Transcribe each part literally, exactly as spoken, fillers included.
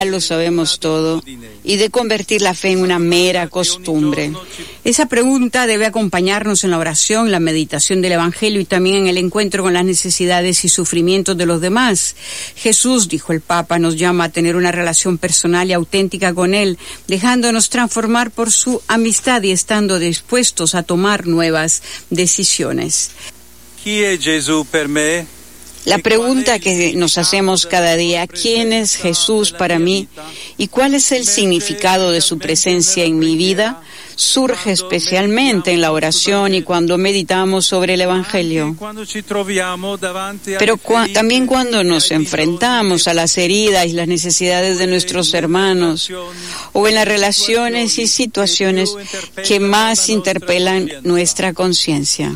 lo sabemos todo y de convertir la fe en una mera costumbre. Esa pregunta debe acompañarnos en la oración, la meditación del Evangelio y también en el encuentro con las necesidades y sufrimientos de los demás. Jesús, dijo el Papa, nos llama a tener una relación personal y auténtica con Él, dejándonos transformar por su amistad y estando dispuestos a tomar nuevas decisiones. ¿Quién es Jesús para mí? La pregunta que nos hacemos cada día, ¿quién es Jesús para mí y cuál es el significado de su presencia en mi vida?, surge especialmente en la oración y cuando meditamos sobre el Evangelio. Pero cu- también cuando nos enfrentamos a las heridas y las necesidades de nuestros hermanos o en las relaciones y situaciones que más interpelan nuestra conciencia.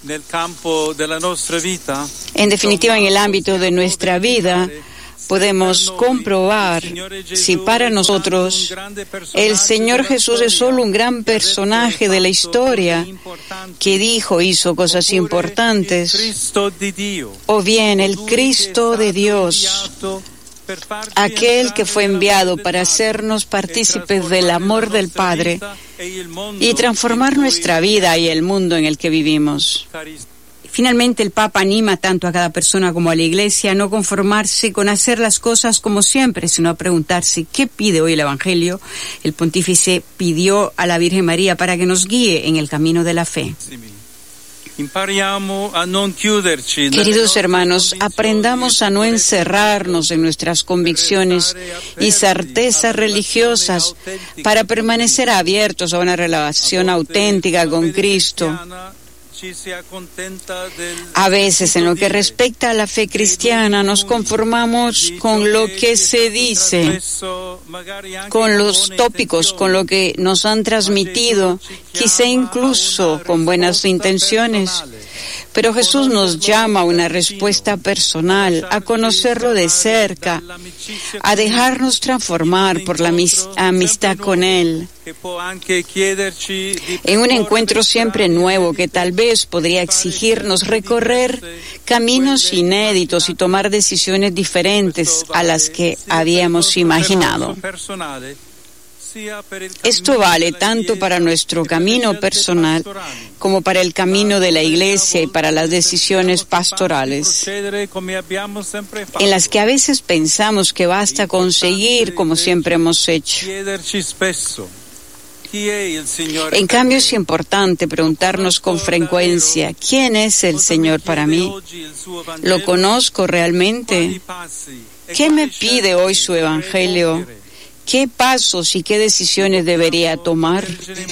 En definitiva, en el ámbito de nuestra vida, podemos comprobar si para nosotros el Señor Jesús es solo un gran personaje de la historia que dijo, hizo cosas importantes, o bien el Cristo de Dios, aquel que fue enviado para hacernos partícipes del amor del Padre y transformar nuestra vida y el mundo en el que vivimos. Finalmente, el Papa anima tanto a cada persona como a la Iglesia a no conformarse con hacer las cosas como siempre, sino a preguntarse ¿qué pide hoy el Evangelio? El pontífice pidió a la Virgen María para que nos guíe en el camino de la fe. Queridos hermanos, aprendamos a no encerrarnos en nuestras convicciones y certezas religiosas para permanecer abiertos a una relación auténtica con Cristo. A veces, en lo que respecta a la fe cristiana, nos conformamos con lo que se dice, con los tópicos, con lo que nos han transmitido, quizá incluso con buenas intenciones. Pero Jesús nos llama a una respuesta personal, a conocerlo de cerca, a dejarnos transformar por la amistad con Él, en un encuentro siempre nuevo que tal vez podría exigirnos recorrer caminos inéditos y tomar decisiones diferentes a las que habíamos imaginado. Esto vale tanto para nuestro camino personal como para el camino de la Iglesia y para las decisiones pastorales, en las que a veces pensamos que basta conseguir como siempre hemos hecho. En cambio, es importante preguntarnos con frecuencia, ¿quién es el Señor para mí? ¿Lo conozco realmente? ¿Qué me pide hoy su Evangelio? ¿Qué pasos y qué decisiones debería tomar?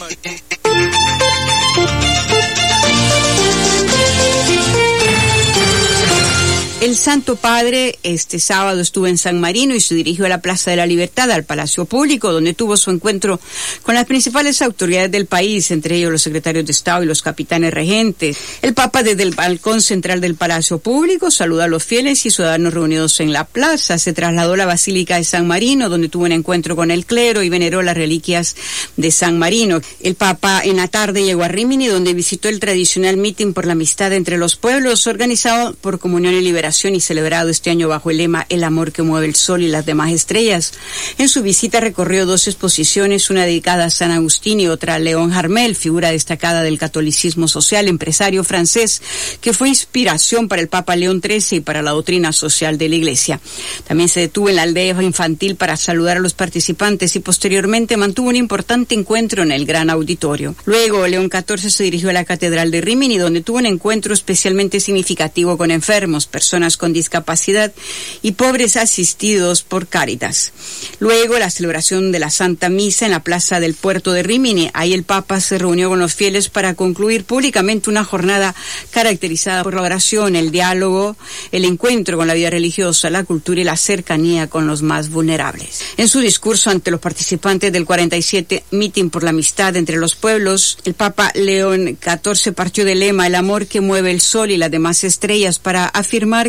El Santo Padre este sábado estuvo en San Marino y se dirigió a la Plaza de la Libertad, al Palacio Público, donde tuvo su encuentro con las principales autoridades del país, entre ellos los secretarios de Estado y los capitanes regentes. El Papa, desde el balcón central del Palacio Público, saludó a los fieles y ciudadanos reunidos en la plaza. Se trasladó a la Basílica de San Marino, donde tuvo un encuentro con el clero y veneró las reliquias de San Marino. El Papa en la tarde llegó a Rímini, donde visitó el tradicional mitin por la amistad entre los pueblos, organizado por Comunión y Liberación y celebrado este año bajo el lema El amor que mueve el sol y las demás estrellas. En su visita recorrió dos exposiciones, una dedicada a San Agustín y otra a León Harmel, figura destacada del catolicismo social, empresario francés, que fue inspiración para el Papa León trece y para la doctrina social de la Iglesia. También se detuvo en la aldea infantil para saludar a los participantes y posteriormente mantuvo un importante encuentro en el gran auditorio. Luego, León catorce se dirigió a la Catedral de Rímini, donde tuvo un encuentro especialmente significativo con enfermos, personas con discapacidad y pobres asistidos por Cáritas. Luego, la celebración de la Santa Misa en la Plaza del Puerto de Rímini. Ahí el Papa se reunió con los fieles para concluir públicamente una jornada caracterizada por la oración, el diálogo, el encuentro con la vida religiosa, la cultura y la cercanía con los más vulnerables. En su discurso ante los participantes del cuarenta y siete Mitin por la Amistad entre los Pueblos, el Papa León catorce partió del lema El amor que mueve el sol y las demás estrellas para afirmar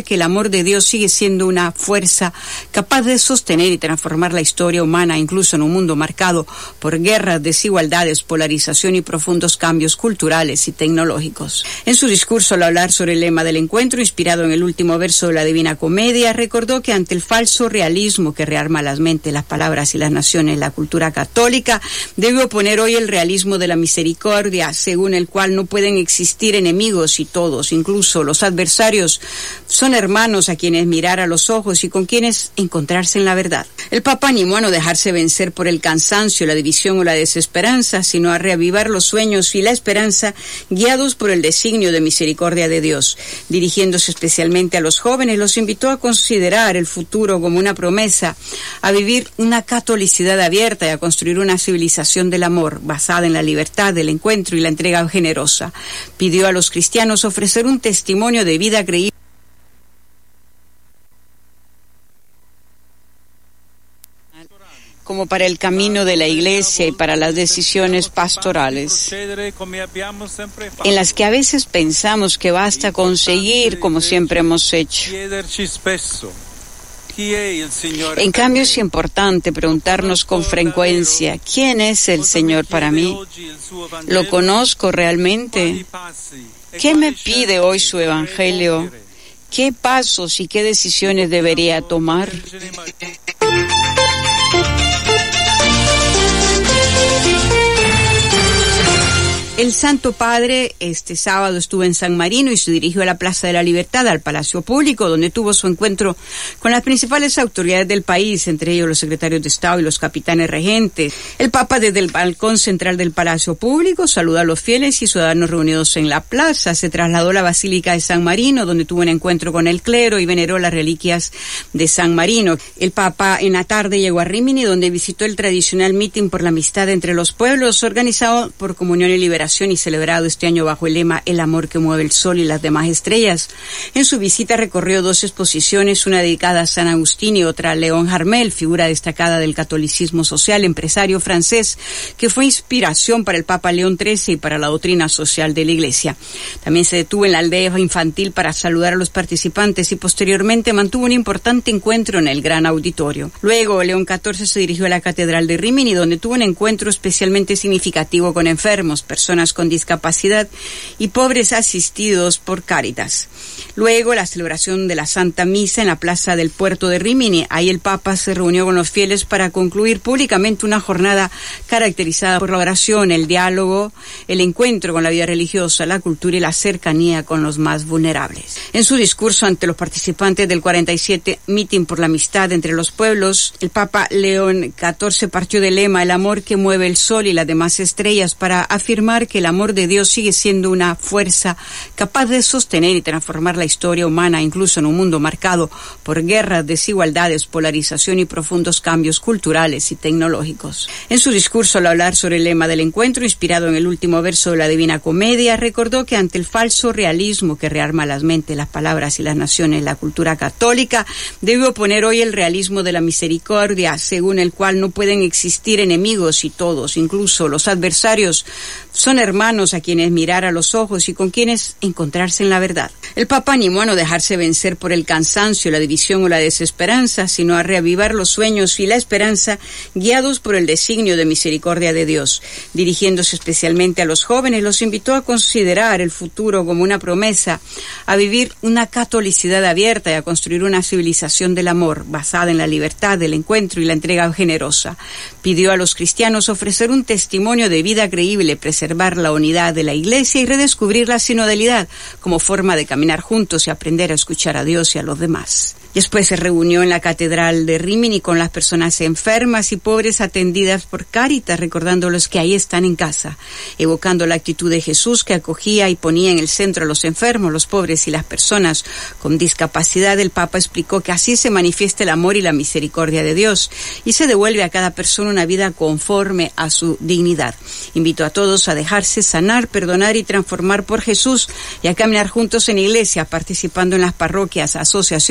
afirmar que el amor de Dios sigue siendo una fuerza capaz de sostener y transformar la historia humana, incluso en un mundo marcado por guerras, desigualdades, polarización y profundos cambios culturales y tecnológicos. En su discurso, al hablar sobre el lema del encuentro, inspirado en el último verso de la Divina Comedia, recordó que ante el falso realismo que rearma las mentes, las palabras y las naciones, la cultura católica debe oponer hoy el realismo de la misericordia, según el cual no pueden existir enemigos y todos, incluso los adversarios, son hermanos a quienes mirar a los ojos y con quienes encontrarse en la verdad. El Papa animó a no dejarse vencer por el cansancio, la división o la desesperanza, sino a reavivar los sueños y la esperanza guiados por el designio de misericordia de Dios. Dirigiéndose especialmente a los jóvenes, los invitó a considerar el futuro como una promesa, a vivir una catolicidad abierta y a construir una civilización del amor basada en la libertad, el encuentro y la entrega generosa. Pidió a los cristianos ofrecer un testimonio de vida creíble como para el camino de la Iglesia y para las decisiones pastorales, en las que a veces pensamos que basta conseguir como siempre hemos hecho. En cambio, es importante preguntarnos con frecuencia, ¿quién es el Señor para mí? ¿Lo conozco realmente? ¿Qué me pide hoy su Evangelio? ¿Qué pasos y qué decisiones debería tomar? El Santo Padre este sábado estuvo en San Marino y se dirigió a la Plaza de la Libertad, al Palacio Público, donde tuvo su encuentro con las principales autoridades del país, entre ellos los secretarios de Estado y los capitanes regentes. El Papa, desde el balcón central del Palacio Público, saludó a los fieles y ciudadanos reunidos en la plaza. Se trasladó a la Basílica de San Marino, donde tuvo un encuentro con el clero y veneró las reliquias de San Marino. El Papa en la tarde llegó a Rímini, donde visitó el tradicional mitin por la amistad entre los pueblos, organizado por Comunión y Liberación y celebrado este año bajo el lema El amor que mueve el sol y las demás estrellas. En su visita recorrió dos exposiciones, una dedicada a San Agustín y otra a León Harmel, figura destacada del catolicismo social, empresario francés, que fue inspiración para el Papa León trece y para la doctrina social de la Iglesia. También se detuvo en la aldea infantil para saludar a los participantes y posteriormente mantuvo un importante encuentro en el gran auditorio. Luego, León catorce se dirigió a la Catedral de Rímini, donde tuvo un encuentro especialmente significativo con enfermos, personas con discapacidad y pobres asistidos por Cáritas. Luego, la celebración de la Santa Misa en la Plaza del Puerto de Rímini. Ahí el Papa se reunió con los fieles para concluir públicamente una jornada caracterizada por la oración, el diálogo, el encuentro con la vida religiosa, la cultura y la cercanía con los más vulnerables. En su discurso ante los participantes del cuarenta y siete Mitin por la Amistad entre los Pueblos, el Papa León catorce partió del lema El amor que mueve el sol y las demás estrellas para afirmar que el amor de Dios sigue siendo una fuerza capaz de sostener y transformar la historia humana, incluso en un mundo marcado por guerras, desigualdades, polarización y profundos cambios culturales y tecnológicos. En su discurso, al hablar sobre el lema del encuentro, inspirado en el último verso de la Divina Comedia, recordó que ante el falso realismo que rearma las mentes, las palabras y las naciones, la cultura católica debe oponer hoy el realismo de la misericordia, según el cual no pueden existir enemigos y todos, incluso los adversarios, son hermanos a quienes mirar a los ojos y con quienes encontrarse en la verdad. El Papa animó a no dejarse vencer por el cansancio, la división o la desesperanza, sino a reavivar los sueños y la esperanza guiados por el designio de misericordia de Dios. Dirigiéndose especialmente a los jóvenes, los invitó a considerar el futuro como una promesa, a vivir una catolicidad abierta y a construir una civilización del amor basada en la libertad, el encuentro y la entrega generosa. Pidió a los cristianos ofrecer un testimonio de vida creíble, preservar la unidad de la Iglesia y redescubrir la sinodalidad como forma de caminar juntos y aprender a escuchar a Dios y a los demás. Después se reunió en la Catedral de Rímini con las personas enfermas y pobres atendidas por Cáritas, recordándolos que ahí están en casa, evocando la actitud de Jesús que acogía y ponía en el centro a los enfermos, los pobres y las personas con discapacidad. El Papa explicó que así se manifiesta el amor y la misericordia de Dios y se devuelve a cada persona una vida conforme a su dignidad. Invitó a todos a dejarse sanar, perdonar y transformar por Jesús y a caminar juntos en iglesia, participando en las parroquias, asociaciones y lugares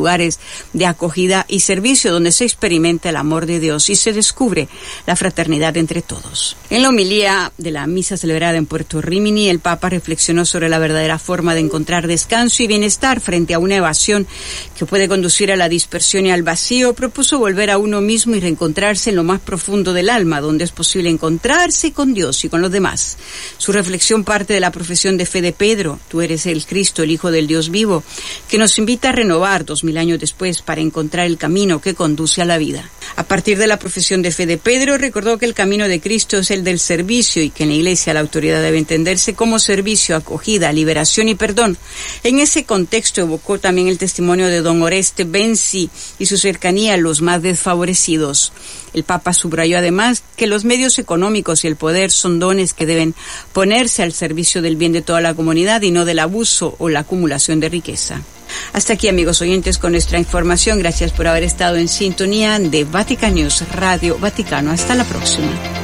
lugares de acogida y servicio donde se experimenta el amor de Dios y se descubre la fraternidad entre todos. En la homilía de la misa celebrada en Puerto Rimini, el Papa reflexionó sobre la verdadera forma de encontrar descanso y bienestar frente a una evasión que puede conducir a la dispersión y al vacío. Propuso volver a uno mismo y reencontrarse en lo más profundo del alma, donde es posible encontrarse con Dios y con los demás. Su reflexión parte de la profesión de fe de Pedro: tú eres el Cristo, el Hijo del Dios vivo, que nos invita a renovar dos mil años después para encontrar el camino que conduce a la vida. A partir de la profesión de fe de Pedro, recordó que el camino de Cristo es el del servicio y que en la Iglesia la autoridad debe entenderse como servicio, acogida, liberación y perdón. En ese contexto evocó también el testimonio de don Oreste Benzi y su cercanía a los más desfavorecidos. El Papa subrayó además que los medios económicos y el poder son dones que deben ponerse al servicio del bien de toda la comunidad y no del abuso o la acumulación de riqueza. Hasta aquí, amigos oyentes, con nuestra información. Gracias por haber estado en sintonía de Vatican News, Radio Vaticano. Hasta la próxima.